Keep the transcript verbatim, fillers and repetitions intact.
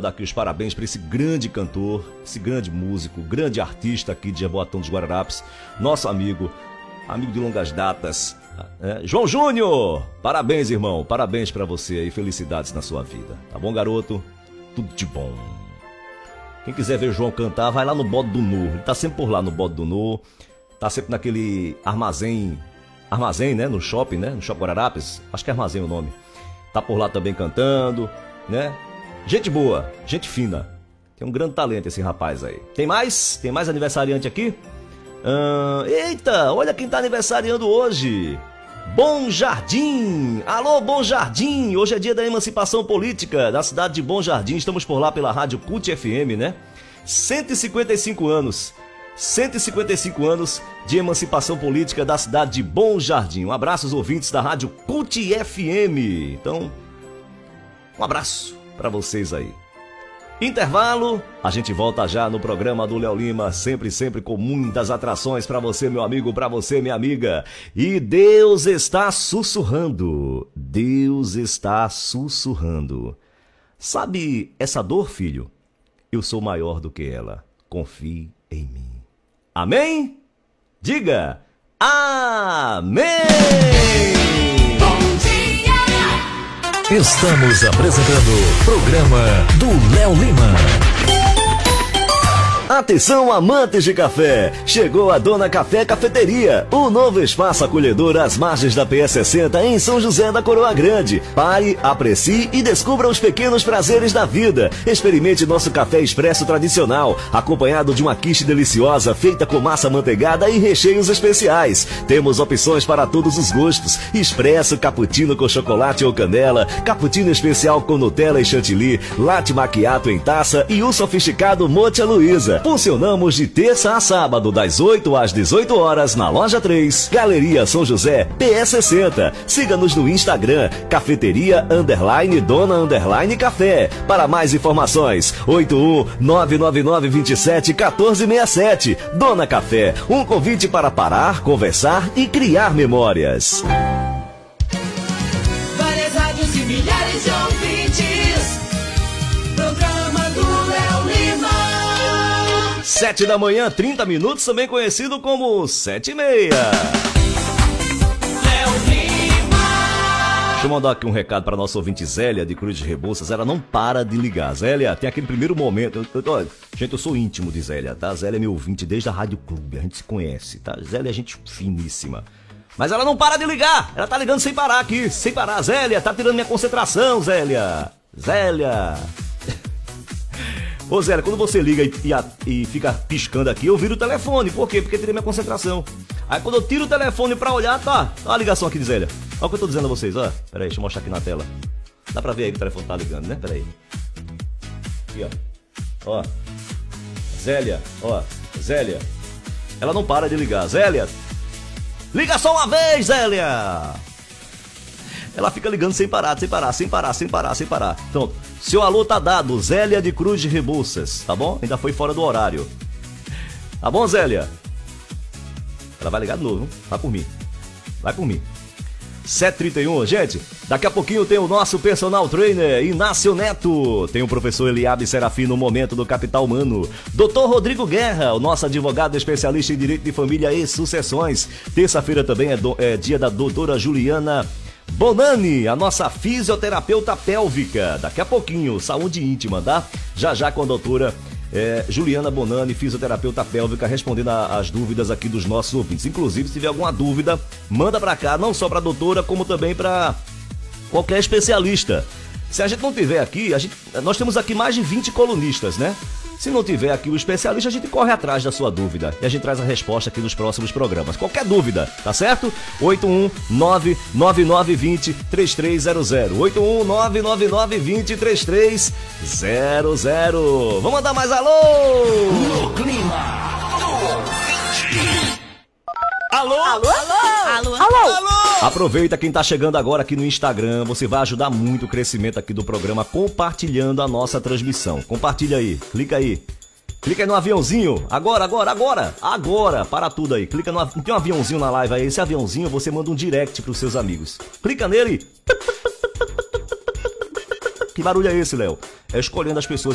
mandar aqui os parabéns para esse grande cantor, esse grande músico, grande artista aqui de Jaboatão dos Guararapes, nosso amigo, amigo de longas datas, é, João Júnior. Parabéns, irmão, parabéns para você aí, felicidades na sua vida, tá bom, garoto? Tudo de bom. Quem quiser ver o João cantar, vai lá no Bode do Nu, ele tá sempre por lá no Bode do Nu, tá sempre naquele armazém, armazém, né, no shopping, né, no Shopping Guararapes, acho que é armazém o nome, tá por lá também cantando, né? Gente boa, gente fina. Tem um grande talento esse rapaz aí. Tem mais? Tem mais aniversariante aqui? Ah, eita, olha quem tá aniversariando hoje. Bom Jardim. Alô, Bom Jardim. Hoje é dia da emancipação política da cidade de Bom Jardim. Estamos por lá pela Rádio Cult F M, né? cento e cinquenta e cinco anos. cento e cinquenta e cinco anos de emancipação política da cidade de Bom Jardim. Um abraço aos ouvintes da Rádio Cult F M. Então, um abraço para vocês aí. Intervalo, a gente volta já no programa do Léo Lima, sempre, sempre com muitas atrações para você, meu amigo, para você, minha amiga. E Deus está sussurrando, Deus está sussurrando. Sabe essa dor, filho? Eu sou maior do que ela, confie em mim. Amém? Diga, amém! Estamos apresentando o programa do Léo Lima. Atenção, amantes de café! Chegou a Dona Café Cafeteria, o novo espaço acolhedor às margens da P E sessenta em São José da Coroa Grande. Pare, aprecie e descubra os pequenos prazeres da vida. Experimente nosso café expresso tradicional, acompanhado de uma quiche deliciosa feita com massa manteigada e recheios especiais. Temos opções para todos os gostos: expresso, cappuccino com chocolate ou canela, cappuccino especial com Nutella e chantilly, latte macchiato em taça e o sofisticado Mocha Luísa. Funcionamos de terça a sábado, das oito às dezoito horas, na Loja três, Galeria São José, P E sessenta. Siga-nos no Instagram, Cafeteria Underline Dona Underline Café. Para mais informações, oito um nove nove nove dois sete um quatro seis sete. Dona Café, um convite para parar, conversar e criar memórias. Várias rádios e milhares de ouvintes. Programa do Léo Lima. Sete da manhã, trinta minutos, também conhecido como sete e meia. Léo Lima. Deixa eu mandar aqui um recado para nossa ouvinte Zélia, de Cruz de Rebouças. Ela não para de ligar. Zélia, tem aquele primeiro momento. Eu, eu, gente, eu sou íntimo de Zélia, tá? Zélia é meu ouvinte desde a Rádio Clube. A gente se conhece, tá? Zélia é gente finíssima. Mas ela não para de ligar. Ela tá ligando sem parar aqui, sem parar. Zélia, tá tirando minha concentração, Zélia. Zélia. Ô Zélia, quando você liga e, e, e fica piscando aqui, eu viro o telefone. Por quê? Porque tirei minha concentração. Aí quando eu tiro o telefone pra olhar, tá, tá a ligação aqui de Zélia. Olha o que eu tô dizendo a vocês, ó. Pera aí, deixa eu mostrar aqui na tela. Dá pra ver aí que o telefone tá ligando, né? Pera aí. Aqui, ó. Ó. Zélia, ó. Zélia. Ela não para de ligar. Zélia. Liga só uma vez, Zélia. Ela fica ligando sem parar, sem parar, sem parar, sem parar, sem parar. Pronto. Seu alô tá dado, Zélia de Cruz de Rebouças, tá bom? Ainda foi fora do horário. Tá bom, Zélia? Ela vai ligar de novo, vai por mim. Vai por mim. sete e trinta e um, gente, daqui a pouquinho tem o nosso personal trainer, Inácio Neto. Tem o professor Eliabe Serafim no Momento do Capital Humano. doutor Rodrigo Guerra, o nosso advogado especialista em Direito de Família e Sucessões. Terça-feira também é, do, é dia da doutora Juliana Bonani, a nossa fisioterapeuta pélvica. Daqui a pouquinho, saúde íntima, tá? Já já com a doutora é, Juliana Bonani, fisioterapeuta pélvica, respondendo as dúvidas aqui dos nossos ouvintes. Inclusive, se tiver alguma dúvida, manda pra cá, não só pra doutora, como também pra qualquer especialista. Se a gente não tiver aqui, a gente, nós temos aqui mais de vinte colunistas, né? Se não tiver aqui o especialista, a gente corre atrás da sua dúvida e a gente traz a resposta aqui nos próximos programas. Qualquer dúvida, tá certo? oito um nove nove nove dois zero três três zero zero. oito um nove nove nove dois zero três três zero zero. Vamos mandar mais alô! No clima do ouvinte. Alô? Alô? Alô? Alô? Alô? Aproveita quem tá chegando agora aqui no Instagram, você vai ajudar muito o crescimento aqui do programa compartilhando a nossa transmissão. Compartilha aí, clica aí. Clica aí no aviãozinho, agora, agora, agora, agora, para tudo aí. Clica no tem um aviãozinho na live aí, esse aviãozinho você manda um direct pros seus amigos. Clica nele. Que barulho é esse, Léo? É escolhendo as pessoas